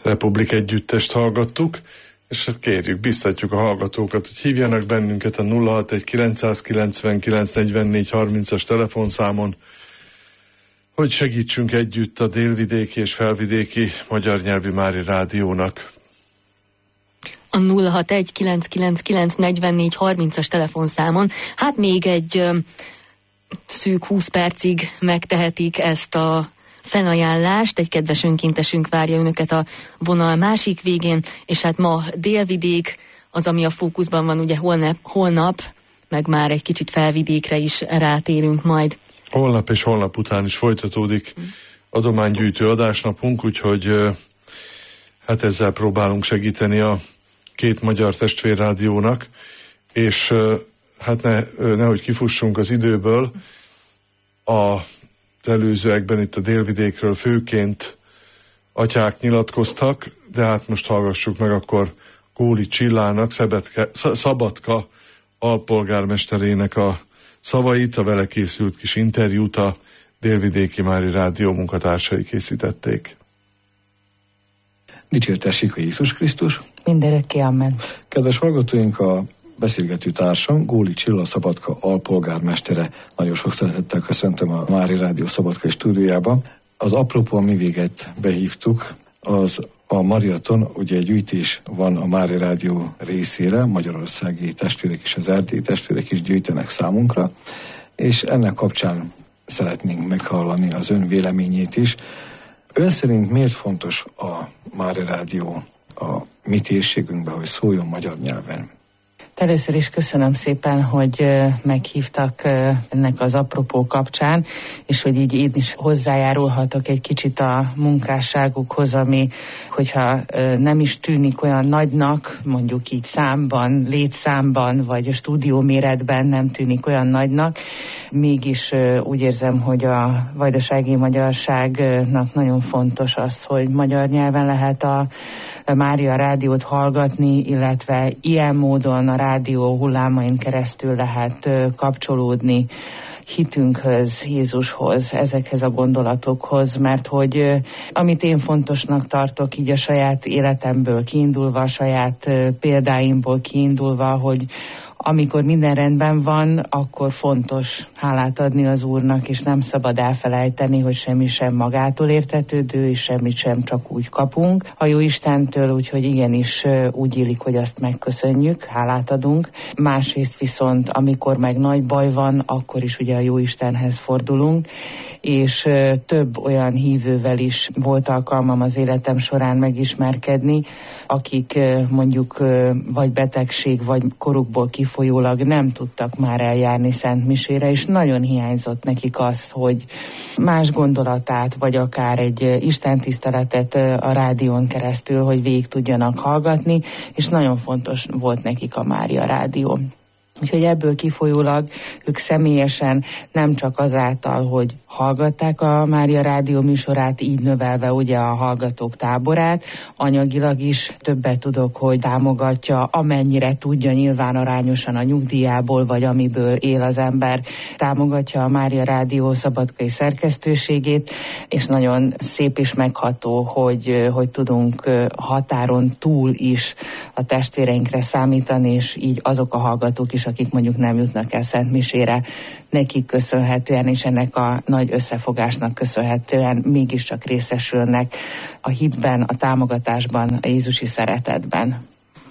Republic együttest hallgattuk, és kérjük, biztatjuk a hallgatókat, hogy hívjanak bennünket a 061-999-44-30-as telefonszámon, hogy segítsünk együtt a délvidéki és felvidéki magyar nyelvű Mária Rádiónak. A 061-999-44-30-as telefonszámon, hát még egy szűk 20 percig megtehetik ezt a felajánlást, egy kedves önkéntesünk várja önöket a vonal másik végén, és hát ma délvidék, az, ami a fókuszban van, ugye holnap, meg már egy kicsit felvidékre is rátérünk majd. Holnap és holnap után is folytatódik adománygyűjtő adásnapunk, úgyhogy hát ezzel próbálunk segíteni a két magyar testvérrádiónak, és hát nehogy kifussunk az időből, az előzőekben itt a délvidékről főként atyák nyilatkoztak, de hát most hallgassuk meg akkor Góli Csillának, Szabadka alpolgármesterének a szavait, a vele készült kis interjút a Délvidéki Mária Rádió munkatársai készítették. Dicsértessék a Jézus Krisztus! Mindörökké, amen. Kedves hallgatóink, a beszélgető társam, Góli Csilla, Szabadka alpolgármestere. Nagyon sok szeretettel köszöntöm a Mária Rádió Szabadkai stúdiójába. Az apropó, mi véget behívtuk, az a maraton, ugye egy gyűjtés van a Mária Rádió részére, magyarországi testvérek és az erdélyi testvérek is gyűjtenek számunkra, és ennek kapcsán szeretnénk meghallani az ön véleményét is. Ön szerint miért fontos a Mária Rádió a mi térségünkben, hogy szóljon magyar nyelven? Először is köszönöm szépen, hogy meghívtak ennek az apropó kapcsán, és hogy így én is hozzájárulhatok egy kicsit a munkásságukhoz, ami, hogyha nem is tűnik olyan nagynak, mondjuk így számban, létszámban, vagy a stúdióméretben nem tűnik olyan nagynak, mégis úgy érzem, hogy a vajdasági magyarságnak nagyon fontos az, hogy magyar nyelven lehet a Mária Rádiót hallgatni, illetve ilyen módon a rádió hullámain keresztül lehet kapcsolódni hitünkhöz, Jézushoz, ezekhez a gondolatokhoz, mert hogy amit én fontosnak tartok így a saját életemből kiindulva, a saját példáimból kiindulva, hogy amikor minden rendben van, akkor fontos hálát adni az Úrnak, és nem szabad elfelejteni, hogy semmi sem magától értetődő, és semmit sem csak úgy kapunk a Jóistentől, úgyhogy igenis úgy illik, hogy azt megköszönjük, hálát adunk. Másrészt viszont, amikor meg nagy baj van, akkor is ugye a Jóistenhez fordulunk, és több olyan hívővel is volt alkalmam az életem során megismerkedni, akik mondjuk vagy betegség, vagy korukból kifolyólag nem tudtak már eljárni szentmisére, és nagyon hiányzott nekik azt, hogy más gondolatát, vagy akár egy istentiszteletet a rádión keresztül, hogy végig tudjanak hallgatni, és nagyon fontos volt nekik a Mária Rádió. Úgyhogy ebből kifolyólag ők személyesen nem csak azáltal, hogy hallgatták a Mária Rádió műsorát, így növelve ugye a hallgatók táborát, anyagilag is többet tudok, hogy támogatja, amennyire tudja, nyilván arányosan a nyugdíjából, vagy amiből él az ember, támogatja a Mária Rádió szabadkai szerkesztőségét, és nagyon szép és megható, hogy tudunk határon túl is a testvéreinkre számítani, és így azok a hallgatók is, akik mondjuk nem jutnak el szentmisére, nekik köszönhetően és ennek a nagy összefogásnak köszönhetően mégiscsak részesülnek a hitben, a támogatásban, a jézusi szeretetben.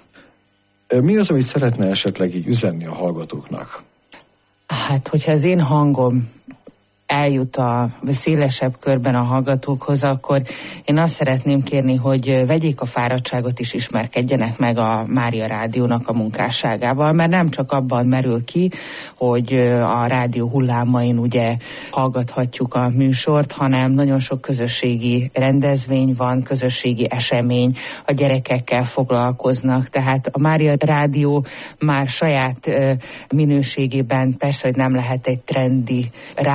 Mi az, amit szeretne esetleg így üzenni a hallgatóknak? Hát, hogyha az én hangom eljut a szélesebb körben a hallgatókhoz, akkor én azt szeretném kérni, hogy vegyék a fáradtságot és ismerkedjenek meg a Mária Rádiónak a munkásságával, mert nem csak abban merül ki, hogy a rádió hullámain ugye hallgathatjuk a műsort, hanem nagyon sok közösségi rendezvény van, közösségi esemény, a gyerekekkel foglalkoznak, tehát a Mária Rádió már saját minőségében persze, hogy nem lehet egy trendi rádióállomás,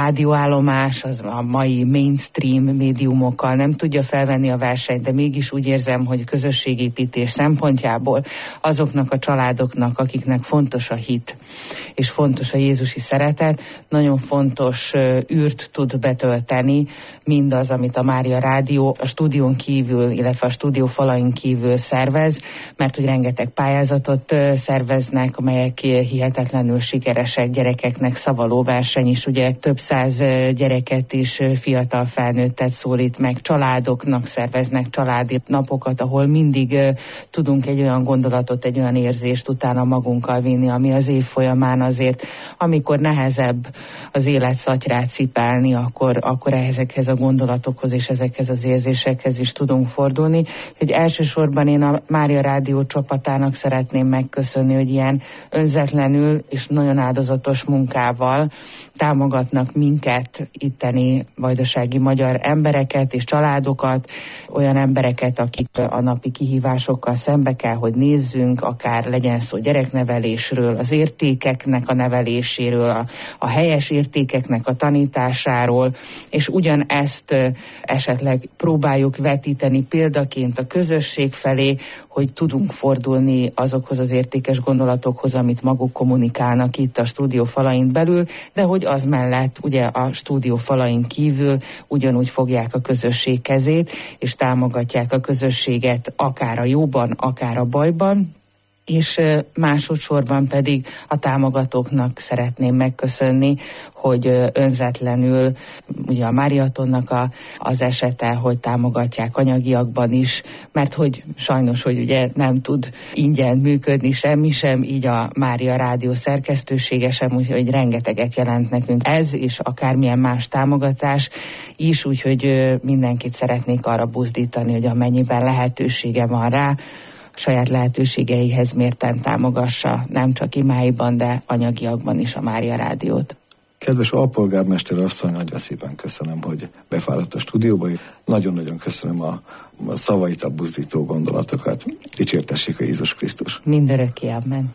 állomás az a mai mainstream médiumokkal nem tudja felvenni a versenyt, de mégis úgy érzem, hogy közösségépítés szempontjából azoknak a családoknak, akiknek fontos a hit, és fontos a jézusi szeretet, nagyon fontos űrt tud betölteni mindaz, amit a Mária Rádió a stúdión kívül, illetve a stúdió falain kívül szervez, mert hogy rengeteg pályázatot szerveznek, amelyek hihetetlenül sikeresek, gyerekeknek szavaló verseny is, ugye több száz gyereket is, fiatal felnőttet szólít meg, családoknak szerveznek családi napokat, ahol mindig tudunk egy olyan gondolatot, egy olyan érzést utána magunkkal vinni, ami az év folyamán azért, amikor nehezebb az élet szatyrát cipelni, akkor ezekhez a gondolatokhoz és ezekhez az érzésekhez is tudunk fordulni. Hogy elsősorban én a Mária Rádió csapatának szeretném megköszönni, hogy ilyen önzetlenül és nagyon áldozatos munkával támogatnak minket, itteni vajdasági magyar embereket és családokat, olyan embereket, akik a napi kihívásokkal szembe kell, hogy nézzünk, akár legyen szó gyereknevelésről, az értékeknek a neveléséről, a helyes értékeknek a tanításáról, és ugyanezt esetleg próbáljuk vetíteni példaként a közösség felé, hogy tudunk fordulni azokhoz az értékes gondolatokhoz, amit maguk kommunikálnak itt a stúdió falain belül, de hogy az mellett ugye a stúdió falain kívül ugyanúgy fogják a közösség kezét, és támogatják a közösséget akár a jóban, akár a bajban, és másodszorban pedig a támogatóknak szeretném megköszönni, hogy önzetlenül, ugye a Máriatonnak az esete, hogy támogatják anyagiakban is, mert hogy sajnos, hogy ugye nem tud ingyen működni semmi sem, így a Mária Rádió szerkesztősége sem, úgyhogy rengeteget jelent nekünk ez, és akármilyen más támogatás is, úgyhogy mindenkit szeretnék arra buzdítani, hogy amennyiben lehetősége van rá, saját lehetőségeihez mérten támogassa, nem csak imáiban, de anyagiakban is a Mária Rádiót. Kedves alpolgármester asszony, nagyon szépen köszönöm, hogy befáradt a stúdióba. Nagyon-nagyon köszönöm a szavait, a buzdító gondolatokat. Dicsértessék a Jézus Krisztus. Mindörökké, amen.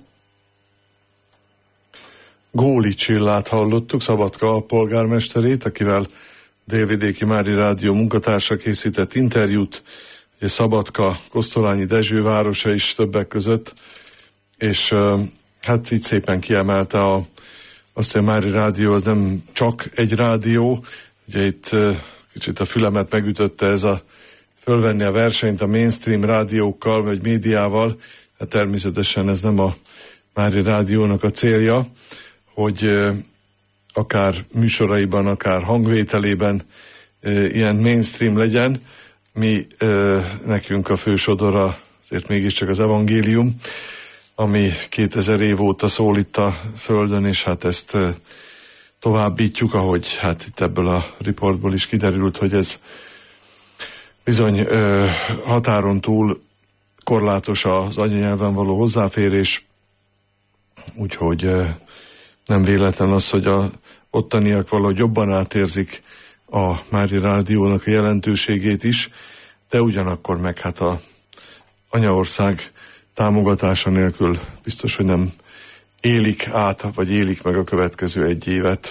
Góli Csillát hallottuk, Szabadka alpolgármesterét, akivel Délvidéki Mária Rádió munkatársa készített interjút. Ugye Szabadka, Kosztolányi Dezső városa is többek között, és hát így szépen kiemelte azt, hogy a Mária Rádió az nem csak egy rádió, ugye itt kicsit a fülemet megütötte ez a fölvenni a versenyt a mainstream rádiókkal, vagy médiával, hát természetesen ez nem a Mária Rádiónak a célja, hogy akár műsoraiban, akár hangvételében ilyen mainstream legyen. Mi nekünk a fősodora azért mégiscsak az evangélium, ami 2000 év óta szól itt a Földön, és hát ezt továbbítjuk, ahogy hát itt ebből a riportból is kiderült, hogy ez bizony határon túl korlátos az anyanyelven való hozzáférés, úgyhogy nem véletlen az, hogy a ottaniak valahogy jobban átérzik a Mária Rádiónak a jelentőségét is, de ugyanakkor meg hát a anyaország támogatása nélkül biztos, hogy nem élik át, vagy élik meg a következő egy évet.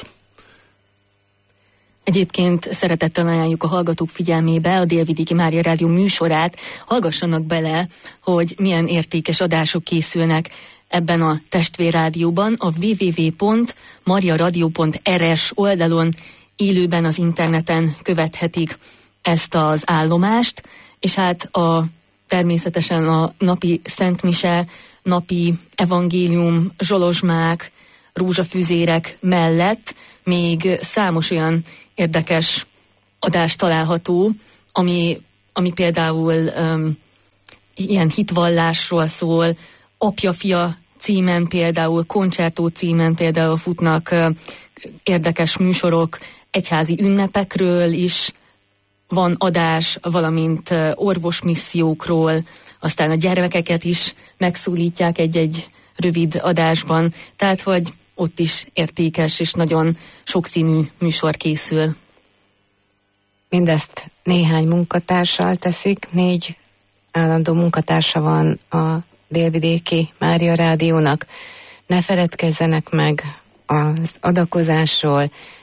Egyébként szeretettel ajánljuk a hallgatók figyelmébe a Délvidéki Mária Rádió műsorát. Hallgassanak bele, hogy milyen értékes adások készülnek ebben a testvérrádióban. A www.mariaradio.rs oldalon élőben az interneten követhetik ezt az állomást, és hát természetesen a napi szentmise, napi evangélium, zsolozsmák, rózsafűzérek mellett még számos olyan érdekes adás található, ami például ilyen hitvallásról szól, apja-fia címen például, koncertó címen például futnak érdekes műsorok, egyházi ünnepekről is van adás, valamint orvosmissziókról, aztán a gyermekeket is megszólítják egy-egy rövid adásban, tehát hogy ott is értékes és nagyon sokszínű műsor készül. Mindezt néhány munkatársal teszik, 4 állandó munkatársa van a Délvidéki Mária Rádiónak. Ne feledkezzenek meg az adakozásról,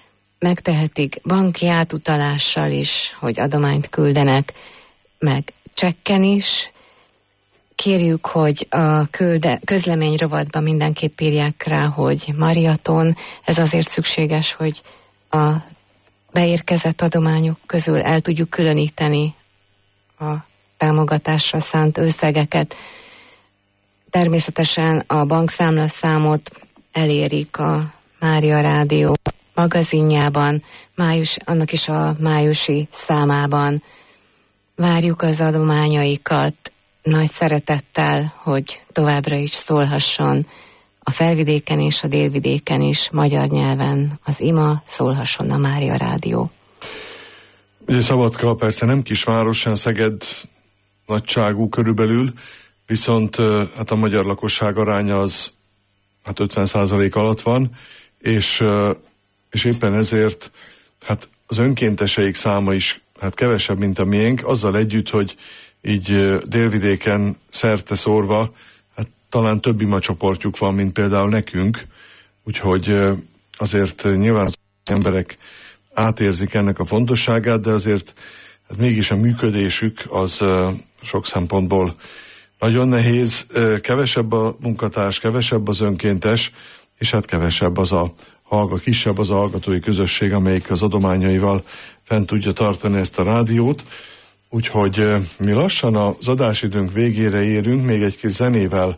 megtehetik banki átutalással is, hogy adományt küldenek, meg csekken is. Kérjük, hogy a közlemény rovatban mindenképp írják rá, hogy Mariaton. Ez azért szükséges, hogy a beérkezett adományok közül el tudjuk különíteni a támogatásra szánt összegeket. Természetesen a bankszámlaszámot elérik a Mária Rádió magazinjában, annak is a májusi számában. Várjuk az adományaikat nagy szeretettel, hogy továbbra is szólhasson a Felvidéken és a Délvidéken is magyar nyelven az ima, szólhasson a Mária Rádió. Ugye Szabadka persze nem kisváros, sem Szeged nagyságú körülbelül, viszont hát a magyar lakosság aránya az hát 50% alatt van, és éppen ezért hát az önkénteseik száma is hát kevesebb, mint a miénk, azzal együtt, hogy így Délvidéken szerte szórva, hát talán több ima csoportjuk van, mint például nekünk, úgyhogy azért nyilván az emberek átérzik ennek a fontosságát, de azért hát mégis a működésük az sok szempontból nagyon nehéz, kevesebb a munkatárs, kevesebb az önkéntes, és hát kevesebb kisebb az a hallgatói közösség, amelyik az adományaival fent tudja tartani ezt a rádiót. Úgyhogy mi lassan az adásidőnk végére érünk, még egy kis zenével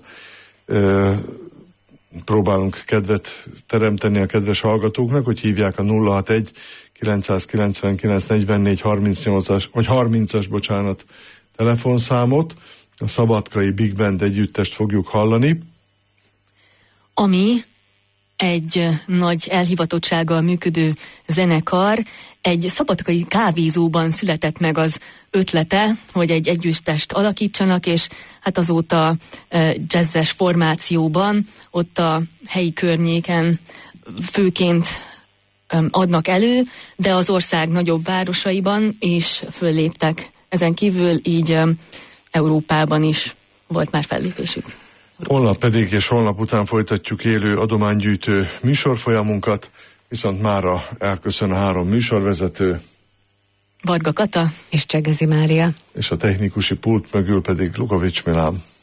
próbálunk kedvet teremteni a kedves hallgatóknak, hogy hívják a 061 999 44 38-as, vagy 30-as, bocsánat, telefonszámot. A szabadkai Big Band együttest fogjuk hallani. Ami egy nagy elhivatottsággal működő zenekar, egy szabadkai kávézóban született meg az ötlete, hogy egy együttest alakítsanak, és hát azóta jazzes formációban, ott a helyi környéken főként adnak elő, de az ország nagyobb városaiban is fölléptek. Ezen kívül így Európában is volt már fellépésük. Holnap pedig és holnap után folytatjuk élő adománygyűjtő műsorfolyamunkat, viszont mára elköszön a 3 műsorvezető. Varga Kata és Csegezi Mária. És a technikusi pult mögül pedig Lukovics Milán.